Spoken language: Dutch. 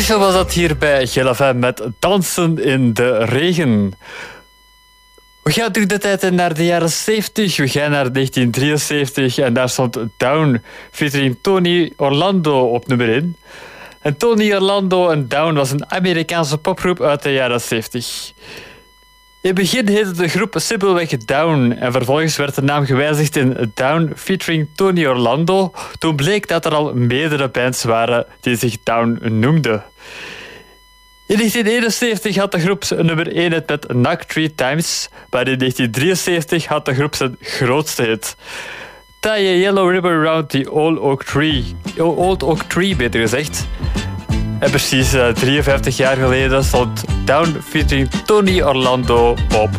Special was dat hier bij GLFM met Dansen in de Regen. We gaan terug de tijd naar de jaren 70. We gaan naar 1973 en daar stond Down featuring Tony Orlando op nummer 1. En Tony Orlando en Down was een Amerikaanse popgroep uit de jaren 70. In het begin heette de groep simpelweg Down en vervolgens werd de naam gewijzigd in Down featuring Tony Orlando. Toen bleek dat er al meerdere bands waren die zich Down noemden. In 1971 had de groep nummer 1 hit met Knock 3 Times, maar in 1973 had de groep zijn grootste hit. Tie a yellow ribbon around the old oak tree, beter gezegd. En precies 53 jaar geleden stond Down featuring Tony Orlando op